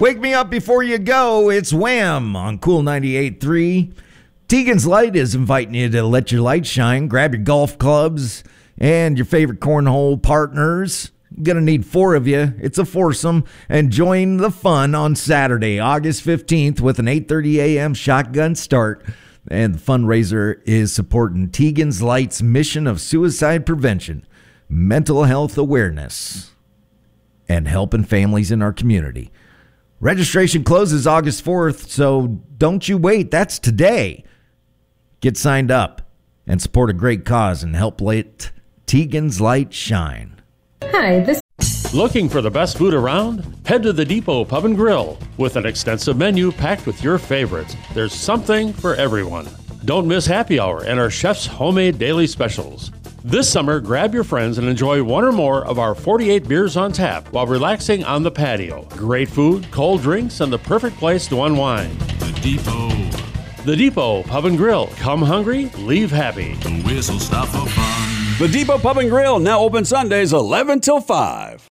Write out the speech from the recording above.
Wake me up before you go. It's Wham on Cool 98.3. Tegan's Light is inviting you to let your light shine. Grab your golf clubs and your favorite cornhole partners. You're going to need 4 of you. It's a foursome. And join the fun on Saturday, August 15th with an 8:30 a.m. shotgun start. And the fundraiser is supporting Tegan's Light's mission of suicide prevention, mental health awareness, and helping families in our community. Registration closes August 4th, so don't you wait. That's today. Get signed up and support a great cause and help let Tegan's Light shine. Hi, Looking for the best food around? Head to the Depot Pub and Grill. With an extensive menu packed with your favorites, there's something for everyone. Don't miss happy hour and our chef's homemade daily specials. This summer, grab your friends and enjoy one or more of our 48 beers on tap while relaxing on the patio. Great food, cold drinks, and the perfect place to unwind. The Depot. The Depot Pub and Grill. Come hungry, leave happy. The whistle stop for fun. The Depot Pub and Grill, now open Sundays 11 till 5.